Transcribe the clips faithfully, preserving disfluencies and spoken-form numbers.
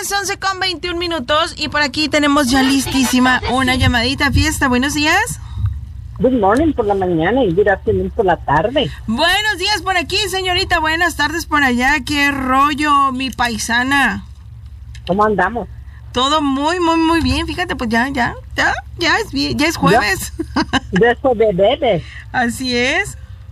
es once con veintiún minutos y por aquí tenemos ya listísima una llamadita fiesta. Buenos días. Good morning por la mañana y good afternoon por la tarde. Buenos días por aquí, señorita. Buenas tardes por allá. ¿Qué rollo, mi paisana? ¿Cómo andamos? Todo muy, muy, muy bien. Fíjate, pues ya, ya, ya, ya es, ya es jueves. De eso de bebé. Así es.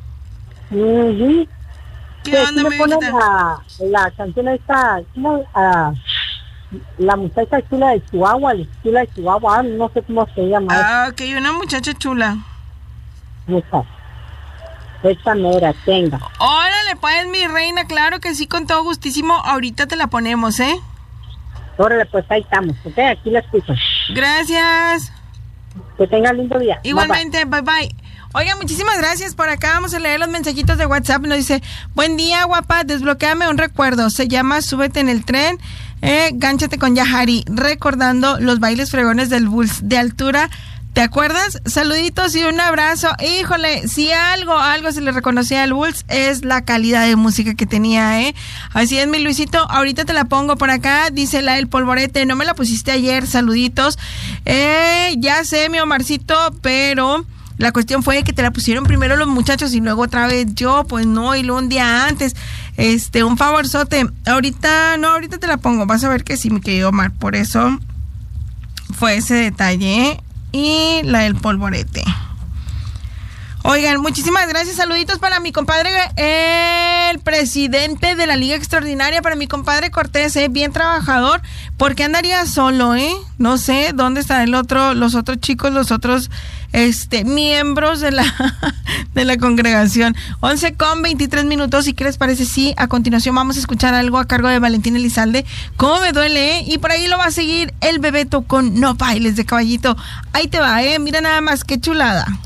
Uh-huh. ¿Qué sí, onda, me mi ponen hijita? la, la canción esta, ¿cómo? Uh, la muchacha chula de Chihuahua, la chula de Chihuahua, no sé cómo se llama. Ah, ok, una muchacha chula. Esa, esa mera, tenga. Órale, pues, mi reina, claro que sí, con todo gustísimo. Ahorita te la ponemos, ¿eh? Órale, pues ahí estamos, ¿ok? Aquí la escucho. Gracias. Que tenga lindo día. Igualmente, bye bye. bye. Oiga, muchísimas gracias por acá. Vamos a leer los mensajitos de WhatsApp. Nos dice, buen día, guapa, desbloquéame un recuerdo. Se llama Súbete en el tren, eh, gánchate con Yahari, recordando los bailes fregones del Bulls de altura. ¿Te acuerdas? Saluditos y un abrazo. Híjole, si algo, algo se le reconocía al Bulls es la calidad de música que tenía, ¿eh? Así es, mi Luisito. Ahorita te la pongo por acá. Dice la El Polvorete. No me la pusiste ayer. Saluditos. Eh, ya sé, mi Omarcito, pero la cuestión fue que te la pusieron primero los muchachos y luego otra vez yo. Pues no, y luego un día antes. Este, un favorzote. Ahorita, no, ahorita te la pongo. Vas a ver que sí, mi querido Omar. Por eso fue ese detalle, ¿eh? Y la del Polvorete. Oigan, muchísimas gracias. Saluditos para mi compadre, el presidente de la Liga Extraordinaria, para mi compadre Cortés, ¿eh? Bien trabajador. ¿Por qué andaría solo, eh? No sé dónde están el otro, los otros chicos, los otros este miembros de la de la congregación. once con veintitrés minutos. ¿Y qué les parece? Sí, a continuación vamos a escuchar algo a cargo de Valentín Elizalde. ¿Cómo me duele, eh? Y por ahí lo va a seguir el Bebeto con No Bailes de Caballito. Ahí te va, eh. Mira nada más, qué chulada.